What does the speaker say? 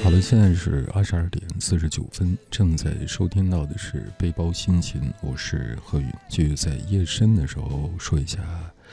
好的，现在是22:49，正在收听到的是背包心情，我是何允。就在夜深的时候说一下